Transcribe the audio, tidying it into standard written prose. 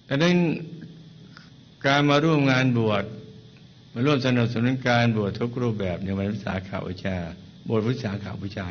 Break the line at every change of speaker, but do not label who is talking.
ดังนั้นการมาร่วมงานบวชมาร่วมสนับสนุนการบวชทุกรูปแบบในวันวิสาขบูชาบวชวิสาขบูชา